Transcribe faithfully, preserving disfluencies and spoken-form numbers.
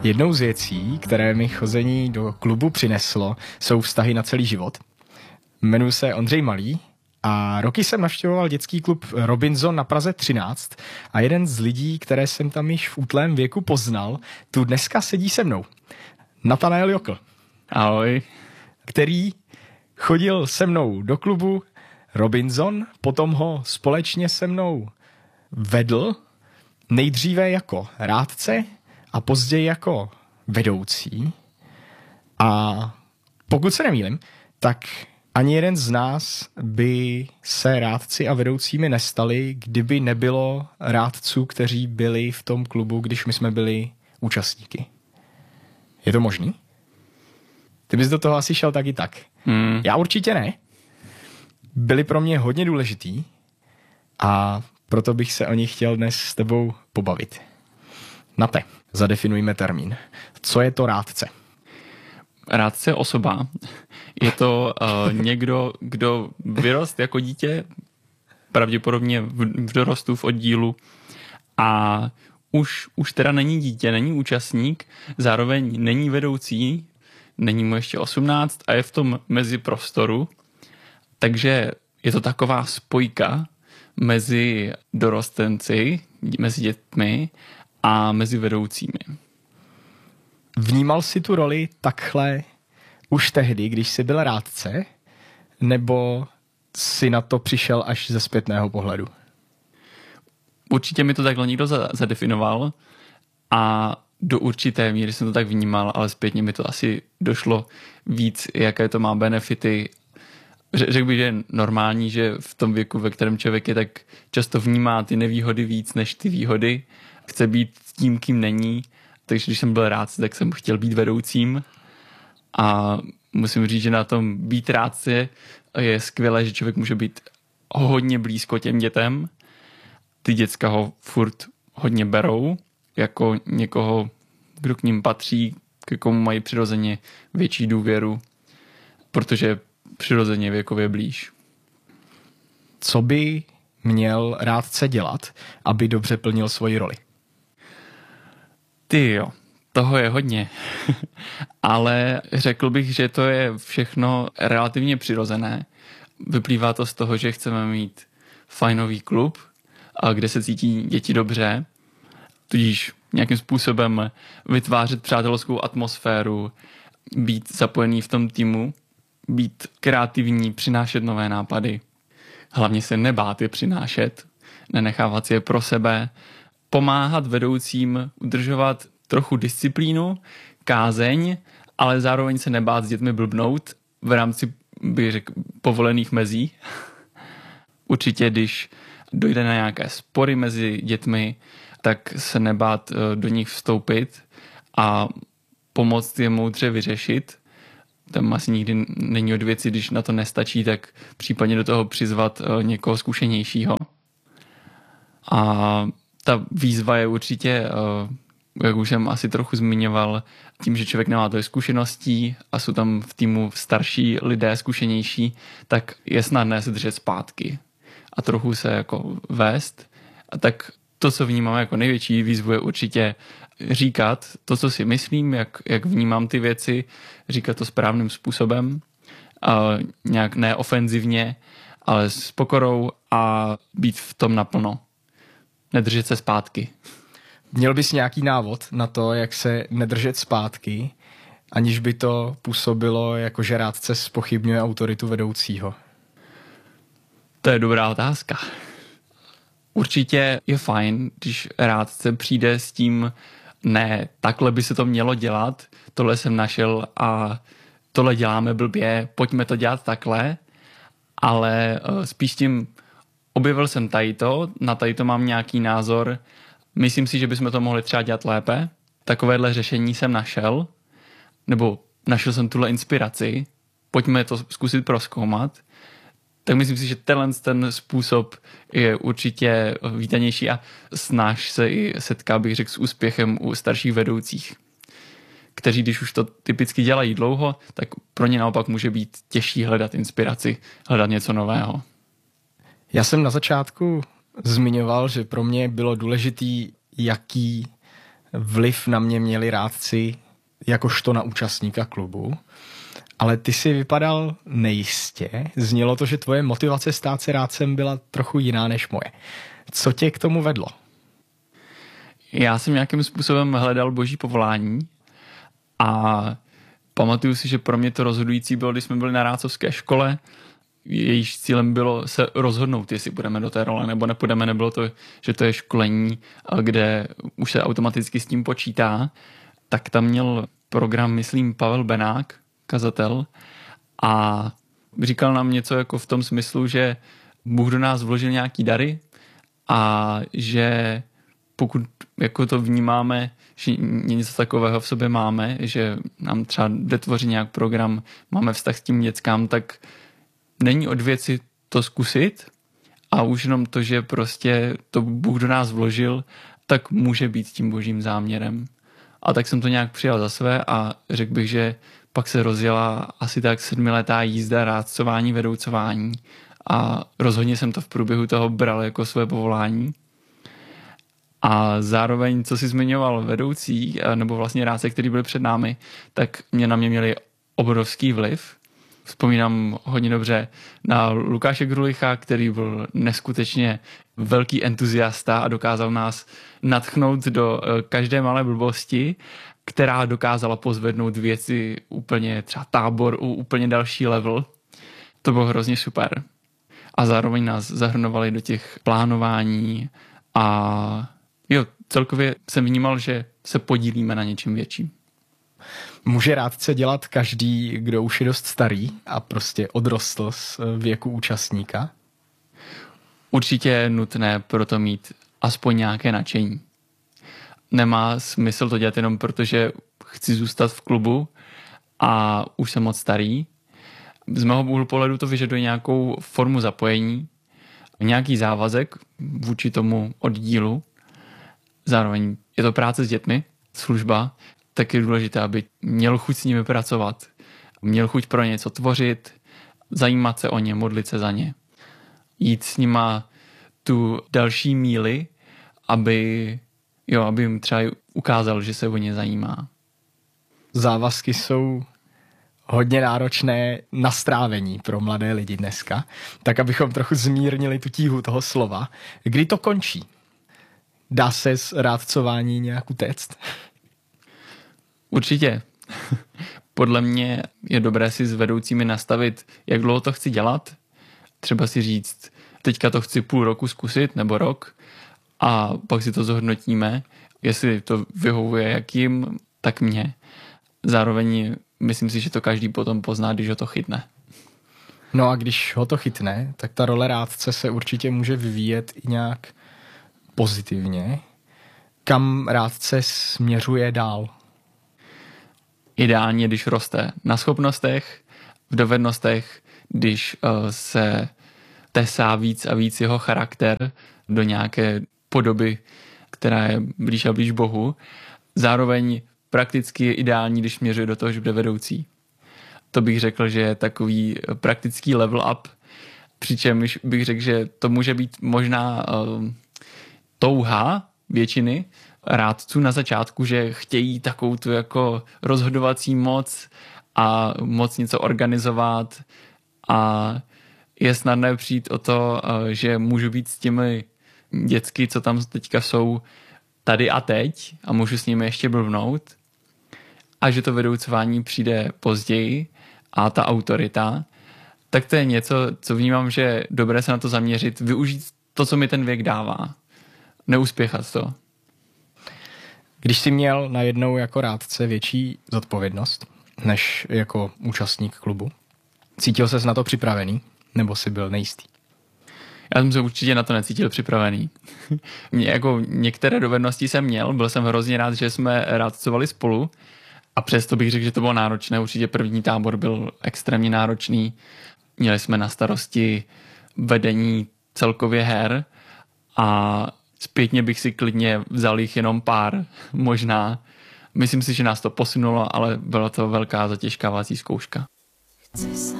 Jednou z věcí, které mi chození do klubu přineslo, jsou vztahy na celý život. Jmenuji se Ondřej Malý a roky jsem navštěvoval dětský klub Robinson na Praze třináct a jeden z lidí, které jsem tam již v útlém věku poznal, tu dneska sedí se mnou. Nathanael Jokl. Ahoj. Který chodil se mnou do klubu Robinson, potom ho společně se mnou vedl, nejdříve jako rádce a později jako vedoucí. A pokud se nemýlim, tak ani jeden z nás by se rádci a vedoucími nestali, kdyby nebylo rádců, kteří byli v tom klubu, když my jsme byli účastníky. Je to možný? Ty bys do toho asi šel tak i tak. Hmm. Já určitě ne. Byli pro mě hodně důležitý a proto bych se o nich chtěl dnes s tebou pobavit. Nate, zadefinujme termín. Co je to rádce? Rádce je osoba. Je to uh, někdo, kdo vyrost jako dítě, pravděpodobně v, v dorostu v oddílu a už, už teda není dítě, není účastník, zároveň není vedoucí, není mu ještě osmnáct a je v tom meziprostoru. Takže je to taková spojka mezi dorostenci, mezi dětmi a mezi vedoucími. Vnímal jsi tu roli takhle už tehdy, když jsi byl rádce, nebo jsi na to přišel až ze zpětného pohledu? Určitě mi to takhle někdo zadefinoval a do určité míry jsem to tak vnímal, ale zpětně mi to asi došlo víc, jaké to má benefity. Řekl bych, že je normální, že v tom věku, ve kterém člověk je, tak často vnímá ty nevýhody víc než ty výhody. Chce být tím, kým není. Takže když jsem byl rádce, tak jsem chtěl být vedoucím. A musím říct, že na tom být rádce je skvělé, že člověk může být hodně blízko těm dětem. Ty děcka ho furt hodně berou, jako někoho, kdo k ním patří, k komu mají přirozeně větší důvěru, protože přirozeně věkově blíž. Co by měl rádce dělat, aby dobře plnil svoji roli? Ty jo, toho je hodně. Ale řekl bych, že to je všechno relativně přirozené. Vyplývá to z toho, že chceme mít fajnový klub, kde se cítí děti dobře, tudíž nějakým způsobem vytvářet přátelskou atmosféru, být zapojený v tom týmu, být kreativní, přinášet nové nápady. Hlavně se nebát je přinášet, nenechávat si je pro sebe, pomáhat vedoucím udržovat trochu disciplínu, kázeň, ale zároveň se nebát s dětmi blbnout v rámci, bych řekl, povolených mezí. Určitě, když dojde na nějaké spory mezi dětmi, tak se nebát do nich vstoupit a pomoct je moudře vyřešit. Tam asi nikdy není od věci, když na to nestačí, tak případně do toho přizvat někoho zkušenějšího. A ta výzva je určitě, jak už jsem asi trochu zmiňoval, tím, že člověk nemá to zkušeností a jsou tam v týmu starší lidé zkušenější, tak je snadné se držet zpátky a trochu se jako vést. A tak to, co vnímám jako největší výzvu, je určitě říkat to, co si myslím, jak, jak vnímám ty věci, říkat to správným způsobem, a nějak neofenzivně, ale s pokorou a být v tom naplno. Nedržet se zpátky. Měl bys nějaký návod na to, jak se nedržet zpátky, aniž by to působilo jako, že rádce zpochybňuje autoritu vedoucího? To je dobrá otázka. Určitě je fajn, když rádce přijde s tím, ne, takhle by se to mělo dělat, tohle jsem našel a tohle děláme blbě, pojďme to dělat takhle, ale spíš tím objevil jsem tady to, na tady to mám nějaký názor, myslím si, že bychom to mohli třeba dělat lépe, takovéhle řešení jsem našel, nebo našel jsem tuhle inspiraci, pojďme to zkusit prozkoumat. Tak myslím si, že tenhle ten způsob je určitě vítanější a snáš se i setká, bych řekl, s úspěchem u starších vedoucích, kteří, když už to typicky dělají dlouho, tak pro ně naopak může být těžší hledat inspiraci, hledat něco nového. Já jsem na začátku zmiňoval, že pro mě bylo důležitý, jaký vliv na mě měli rádci jakožto na účastníka klubu, ale ty si vypadal nejistě. Znělo to, že tvoje motivace stát se rádcem byla trochu jiná než moje. Co tě k tomu vedlo? Já jsem nějakým způsobem hledal boží povolání a pamatuju si, že pro mě to rozhodující bylo, když jsme byli na rádcovské škole. Jejíž cílem bylo se rozhodnout, jestli půjdeme do té role nebo nepůjdeme. Nebylo to, že to je školení, kde už se automaticky s tím počítá. Tak tam měl program, myslím, Pavel Benák, kazatel, a říkal nám něco jako v tom smyslu, že Bůh do nás vložil nějaký dary a že pokud jako to vnímáme, že něco takového v sobě máme, že nám třeba jde tvořit nějak program, máme vztah s tím dětskám, tak není od věci to zkusit a už jenom to, že prostě to Bůh do nás vložil, tak může být tím božím záměrem. A tak jsem to nějak přijal za své a řekl bych, že pak se rozjela asi tak sedmiletá jízda rádcování, vedoucování a rozhodně jsem to v průběhu toho bral jako své povolání. A zároveň, co jsi zmiňoval, vedoucí, nebo vlastně rádce, který byli před námi, tak mě na mě měli obrovský vliv. Vzpomínám hodně dobře na Lukáše Grulicha, který byl neskutečně velký entuziasta a dokázal nás nadchnout do každé malé blbosti, která dokázala pozvednout věci úplně třeba tábor u úplně další level. To bylo hrozně super. A zároveň nás zahrnovali do těch plánování a jo, celkově jsem vnímal, že se podílíme na něčem větším. Může rádce dělat každý, kdo už je dost starý a prostě odrostl z věku účastníka? Určitě je nutné proto mít aspoň nějaké nadšení. Nemá smysl to dělat jenom proto, že chci zůstat v klubu a už jsem moc starý. Z mého úhlu pohledu to vyžaduje nějakou formu zapojení, nějaký závazek vůči tomu oddílu. Zároveň je to práce s dětmi, služba, tak je důležité, aby měl chuť s nimi pracovat, měl chuť pro něco tvořit, zajímat se o ně, modlit se za ně. Jít s nima tu další míli, aby, jo, aby jim třeba ukázal, že se o ně zajímá. Závazky jsou hodně náročné na strávení pro mladé lidi dneska, tak abychom trochu zmírnili tu tíhu toho slova. Kdy to končí? Dá se z rádcování nějak utéct? Určitě. Podle mě je dobré si s vedoucími nastavit, jak dlouho to chci dělat. Třeba si říct, teďka to chci půl roku zkusit nebo rok a pak si to zhodnotíme, jestli to vyhovuje jak jim, tak mě. Zároveň myslím si, že to každý potom pozná, když ho to chytne. No a když ho to chytne, tak ta role rádce se určitě může vyvíjet i nějak pozitivně. Kam rádce směřuje dál? Ideálně, když roste na schopnostech, v dovednostech, když uh, se tesá víc a víc jeho charakter do nějaké podoby, která je blíž a blíž Bohu. Zároveň prakticky je ideální, když směřuje do toho, že bude vedoucí. To bych řekl, že je takový praktický level up, přičemž bych řekl, že to může být možná uh, touha většiny rádců na začátku, že chtějí takovou tu jako rozhodovací moc a moc něco organizovat a je snadné přijít o to, že můžu být s těmi dětsky, co tam teďka jsou tady a teď a můžu s nimi ještě blbnout a že to vedoucování přijde později a ta autorita, tak to je něco, co vnímám, že je dobré se na to zaměřit, využít to, co mi ten věk dává. Neuspěchat to. Když jsi měl najednou jako rádce větší zodpovědnost než jako účastník klubu, cítil ses na to připravený nebo jsi byl nejistý? Já jsem se určitě na to necítil připravený. Mě, jako některé dovednosti jsem měl, byl jsem hrozně rád, že jsme rádcovali spolu a přesto bych řekl, že to bylo náročné. Určitě první tábor byl extrémně náročný. Měli jsme na starosti vedení celkově her a zpětně bych si klidně vzal jich jenom pár, možná. Myslím si, že nás to posunulo, ale byla to velká zatěžkávací zkouška.